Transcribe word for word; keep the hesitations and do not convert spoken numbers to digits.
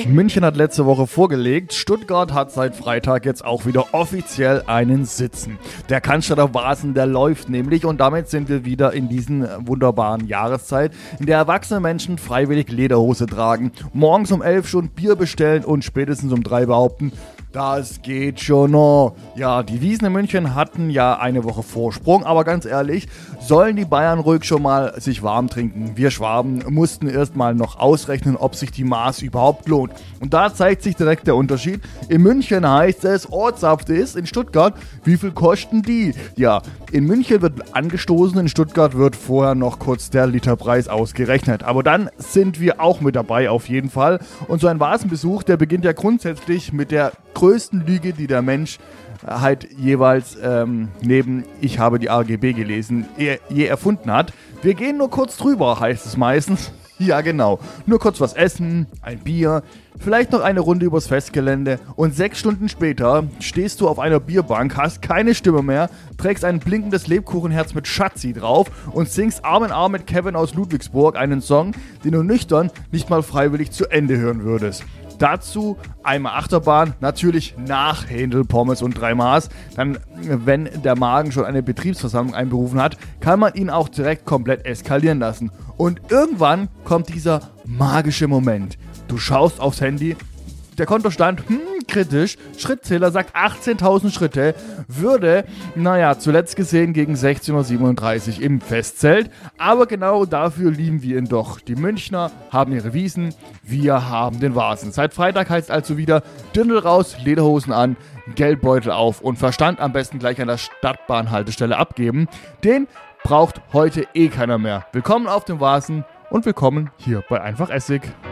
München hat letzte Woche vorgelegt, Stuttgart hat seit Freitag jetzt auch wieder offiziell einen Sitzen. Der Cannstatter Wasen, der läuft nämlich und damit sind wir wieder in diesen wunderbaren Jahreszeit, in der erwachsene Menschen freiwillig Lederhose tragen, morgens um elf schon Bier bestellen und spätestens um drei behaupten, das geht schon noch. Ja, die Wiesn in München hatten ja eine Woche Vorsprung, aber ganz ehrlich, sollen die Bayern ruhig schon mal sich warm trinken. Wir Schwaben mussten erstmal noch ausrechnen, ob sich die Maß überhaupt lohnt. Und da zeigt sich direkt der Unterschied. In München heißt es, Ortssaft ist, in Stuttgart, wie viel kosten die? Ja, in München wird angestoßen, in Stuttgart wird vorher noch kurz der Literpreis ausgerechnet. Aber dann sind wir auch mit dabei auf jeden Fall. Und so ein Vasenbesuch, der beginnt ja grundsätzlich mit der größten Lüge, die der Mensch halt jeweils ähm, neben ich habe die A G B gelesen, je, je erfunden hat. Wir gehen nur kurz drüber, heißt es meistens. Ja, genau. Nur kurz was essen, ein Bier, vielleicht noch eine Runde übers Festgelände und sechs Stunden später stehst du auf einer Bierbank, hast keine Stimme mehr, trägst ein blinkendes Lebkuchenherz mit Schatzi drauf und singst Arm in Arm mit Kevin aus Ludwigsburg einen Song, den du nüchtern nicht mal freiwillig zu Ende hören würdest. Dazu einmal Achterbahn, natürlich nach Händel, Pommes und drei Maß. Dann, wenn der Magen schon eine Betriebsversammlung einberufen hat, kann man ihn auch direkt komplett eskalieren lassen. Und irgendwann kommt dieser magische Moment. Du schaust aufs Handy, der Kontostand, hm, kritisch, Schrittzähler sagt achtzehntausend Schritte, würde, naja, zuletzt gesehen gegen sechzehn Uhr siebenunddreißig im Festzelt, aber genau dafür lieben wir ihn doch. Die Münchner haben ihre Wiesn, wir haben den Vasen. Seit Freitag heißt also wieder Dirndl raus, Lederhosen an, Geldbeutel auf und Verstand am besten gleich an der Stadtbahnhaltestelle abgeben. Den braucht heute eh keiner mehr. Willkommen auf dem Vasen und willkommen hier bei Einfach Essig.